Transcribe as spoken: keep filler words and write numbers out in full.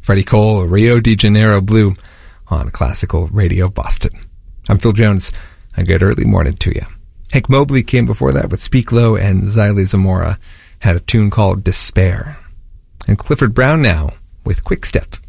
Freddie Cole, Rio de Janeiro Blue on Classical Radio Boston. I'm Phil Jones. A good early morning to you. Hank Mobley came before that with Speak Low, and Xylee Zamora had a tune called Despair. And Clifford Brown now with Quick Step.